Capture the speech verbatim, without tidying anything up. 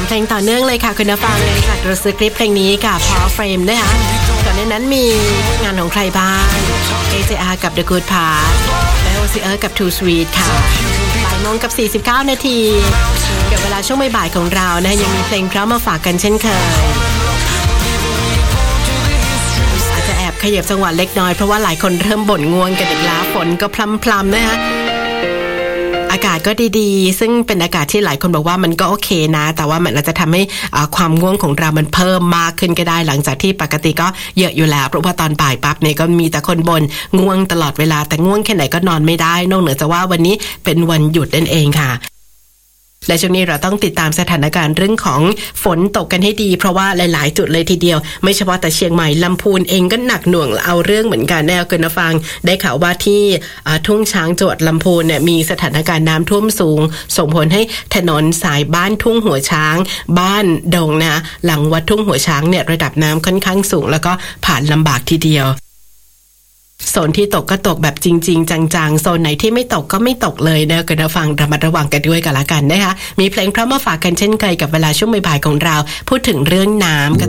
เพลงต่อเนื่องเลยค่ะคุณผู้ฟังเลยจากเราซื้อคลิปเพลงนี้กับพอเฟรมนะคะก่อนหน้านั้นมีงานของใครบ้าง เอ เจ อาร์ กับ The Good Part และ โอ ซี เอ กับ Too Sweet ค่ะบ่ายโมงกับสี่สิบเก้านาทีเกี่ยวเวลาช่วงบ่ายๆของเรานะยังมีเพลงเพราะมาฝากกันเช่นเคยอาจจะแอบขยับจังหวะเล็กน้อยเพราะว่าหลายคนเริ่มบ่นง่วงกันอีกแล้วฝนก็พรำๆนะคะอากาศก็ดีๆซึ่งเป็นอากาศที่หลายคนบอกว่ามันก็โอเคนะแต่ว่ามันอาจจะทำให้ความง่วงของเรามันเพิ่มมากขึ้นก็ได้หลังจากที่ปกติก็เยอะอยู่แล้วเพราะว่าตอนบ่ายปั๊บเนี่ยก็มีแต่คนบ่นง่วงตลอดเวลาแต่ง่วงแค่ไหนก็นอนไม่ได้นอกเหนือจากว่าวันนี้เป็นวันหยุดนั่นเองค่ะและช่วงนี้เราต้องติดตามสถานการณ์เรื่องของฝนตกกันให้ดีเพราะว่าหลายๆจุดเลยทีเดียวไม่เฉพาะแต่เชียงใหม่ลำพูนเองก็หนักหน่วงเอาเรื่องเหมือนกันแน่คุณผู้ฟังได้ข่าวว่าที่ทุ่งช้างจังหวัดลำพูนเนี่ยมีสถานการณ์น้ำท่วมสูงส่งผลให้ถนนสายบ้านทุ่งหัวช้างบ้านดงนะหลังวัดทุ่งหัวช้างเนี่ยระดับน้ำค่อนข้างสูงแล้วก็ผ่านลำบากทีเดียวโซนที่ตกก็ตกแบบจริงๆจังๆโซนไหนที่ไม่ตกก็ไม่ตกเลยนะคุณผู้ฟังระมัดระวังกันด้วยกันละกันนะคะมีเพลงเพราะมาฝากกันเช่นเคยกับเวลาช่วงบ่ายๆของเราพูดถึงเรื่องน้ำ